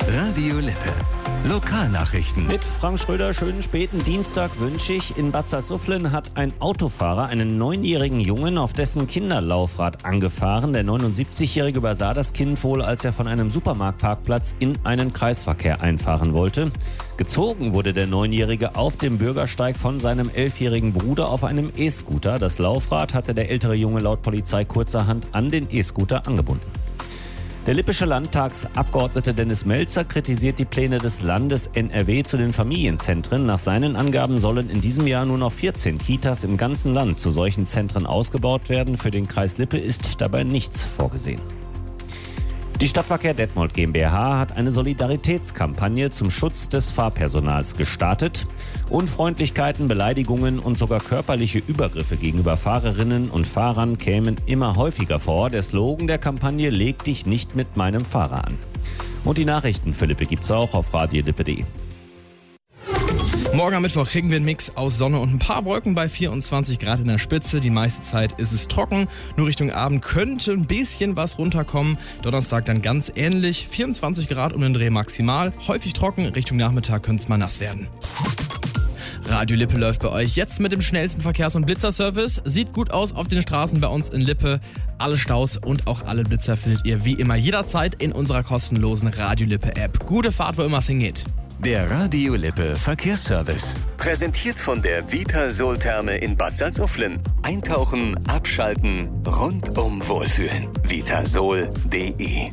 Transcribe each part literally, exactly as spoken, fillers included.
Radio Lippe. Lokalnachrichten. Mit Frank Schröder, schönen späten Dienstag wünsche ich. In Bad Salzuflen hat ein Autofahrer einen neunjährigen Jungen auf dessen Kinderlaufrad angefahren. Der neunundsiebzigjährige übersah das Kind wohl, als er von einem Supermarktparkplatz in einen Kreisverkehr einfahren wollte. Gezogen wurde der Neunjährige auf dem Bürgersteig von seinem elfjährigen Bruder auf einem E-Scooter. Das Laufrad hatte der ältere Junge laut Polizei kurzerhand an den E-Scooter angebunden. Der lippische Landtagsabgeordnete Dennis Melzer kritisiert die Pläne des Landes N R W zu den Familienzentren. Nach seinen Angaben sollen in diesem Jahr nur noch vierzehn Kitas im ganzen Land zu solchen Zentren ausgebaut werden. Für den Kreis Lippe ist dabei nichts vorgesehen. Die Stadtverkehr Detmold GmbH hat eine Solidaritätskampagne zum Schutz des Fahrpersonals gestartet. Unfreundlichkeiten, Beleidigungen und sogar körperliche Übergriffe gegenüber Fahrerinnen und Fahrern kämen immer häufiger vor. Der Slogan der Kampagne: Leg dich nicht mit meinem Fahrer an. Und die Nachrichten für Lippe gibt's auch auf radio lippe punkt de. Morgen am Mittwoch kriegen wir einen Mix aus Sonne und ein paar Wolken bei vierundzwanzig Grad in der Spitze. Die meiste Zeit ist es trocken. Nur Richtung Abend könnte ein bisschen was runterkommen. Donnerstag dann ganz ähnlich. vierundzwanzig Grad um den Dreh maximal. Häufig trocken. Richtung Nachmittag könnte es mal nass werden. Radio Lippe läuft bei euch jetzt mit dem schnellsten Verkehrs- und Blitzerservice. Sieht gut aus auf den Straßen bei uns in Lippe. Alle Staus und auch alle Blitzer findet ihr wie immer jederzeit in unserer kostenlosen Radio Lippe App. Gute Fahrt, wo immer es hingeht. Der Radio Lippe Verkehrsservice. Präsentiert von der Vitasol-Therme in Bad Salzuflen. Eintauchen, abschalten, rundum wohlfühlen. vitasol punkt de.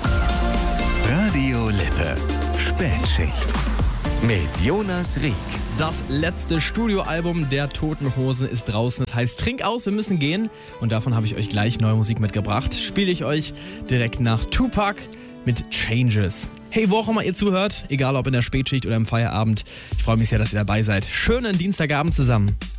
Radio Lippe. Spätschicht. Mit Jonas Rieck. Das letzte Studioalbum der Toten Hosen ist draußen. Das heißt, trink aus, wir müssen gehen. Und davon habe ich euch gleich neue Musik mitgebracht. Spiele ich euch direkt nach Tupac mit Changes. Hey, wo auch immer ihr zuhört, egal ob in der Spätschicht oder im Feierabend. Ich freue mich sehr, dass ihr dabei seid. Schönen Dienstagabend zusammen.